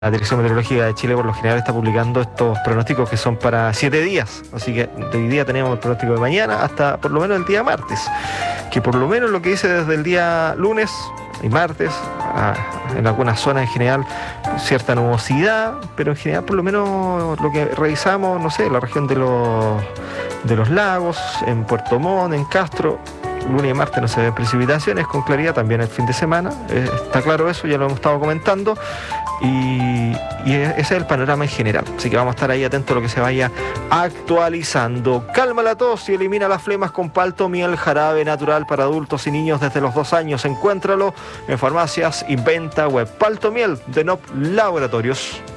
La Dirección Meteorológica de Chile por lo general está publicando estos pronósticos que son para 7 días, así que de hoy día tenemos el pronóstico de mañana hasta por lo menos el día martes, que por lo menos lo que dice desde el día lunes y martes, en algunas zonas en general cierta nubosidad, pero en general por lo menos lo que revisamos, no sé, la región de los lagos, en Puerto Montt, en Castro, lunes y martes no se ven precipitaciones con claridad, también el fin de semana, está claro eso, ya lo hemos estado comentando, y ese es el panorama en general, así que vamos a estar ahí atentos a lo que se vaya actualizando. Calma la tos y elimina las flemas con Paltomiel, jarabe natural para adultos y niños desde los 2 años. Encuéntralo en farmacias y venta web. Paltomiel de NOP Laboratorios.